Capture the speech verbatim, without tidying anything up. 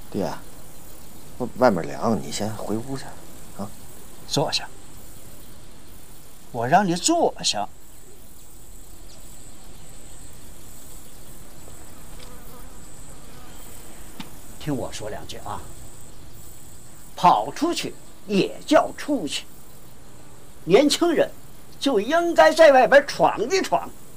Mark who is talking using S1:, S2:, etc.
S1: 爹，我外面凉，你先回屋去，啊。
S2: 坐下。我让你坐下。听我说两句啊。跑出去也叫出去。年轻人就应该在外边闯一闯，